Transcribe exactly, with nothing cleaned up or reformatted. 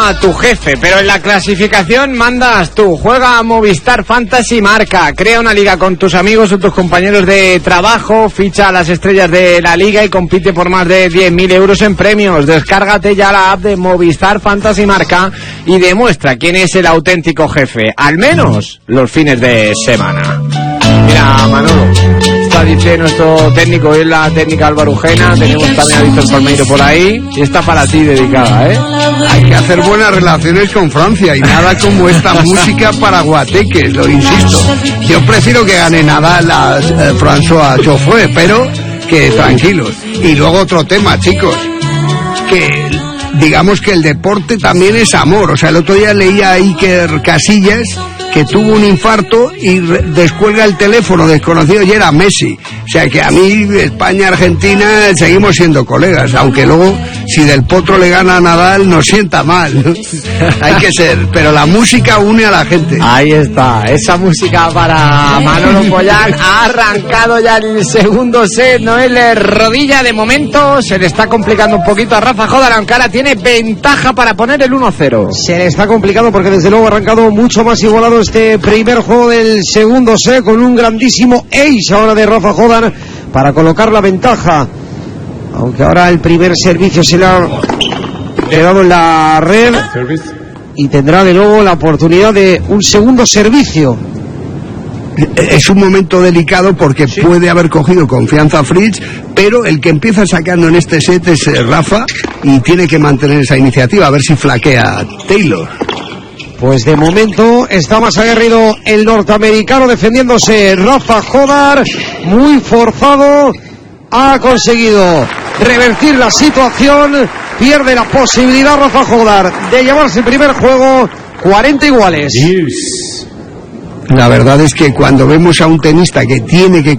manda tu jefe, pero en la clasificación mandas tú. Juega a Movistar Fantasy Marca, crea una liga con tus amigos o tus compañeros de trabajo, ficha a las estrellas de la liga y compite por más de diez mil euros en premios. Descárgate ya la app de Movistar Fantasy Marca y demuestra quién es el auténtico jefe, al menos los fines de semana. Mira, Manolo, está dice nuestro técnico, es la técnica Álvaro Ujena, tenemos también a Víctor Palmeiro por ahí, y está para ti dedicada, ¿eh? Hay que hacer buenas relaciones con Francia y nada como esta música para guateques, lo insisto. Yo prefiero que gane Nadal a eh, François Chauffoy, pero que tranquilos. Y luego otro tema, chicos, que digamos que el deporte también es amor. O sea, el otro día leía a Iker Casillas que tuvo un infarto y re- descuelga el teléfono desconocido y era Messi. O sea que a mí, España-Argentina, seguimos siendo colegas, aunque luego, si Del Potro le gana a Nadal, nos sienta mal, ¿no? Hay que ser, pero la música une a la gente. Ahí está, esa música para Manolo Pollán. Ha arrancado ya el segundo set, Noel Rodilla. De momento se le está complicando un poquito a Rafa Jodar, aunque ahora tiene ventaja para poner el uno cero. Se le está complicado porque desde luego ha arrancado mucho más igualado este primer juego del segundo set, con un grandísimo ace ahora de Rafa Jodar para colocar la ventaja, aunque ahora el primer servicio se le ha quedado en la red y tendrá de nuevo la oportunidad de un segundo servicio. Es un momento delicado porque sí, puede haber cogido confianza Fritz, pero el que empieza sacando en este set es eh, Rafa, y tiene que mantener esa iniciativa, a ver si flaquea Taylor. Pues de momento está más aguerrido el norteamericano defendiéndose. Rafa Jodar, muy forzado, ha conseguido revertir la situación. Pierde la posibilidad Rafa Jodar de llevarse el primer juego. Cuarenta iguales. La verdad es que cuando vemos a un tenista que tiene que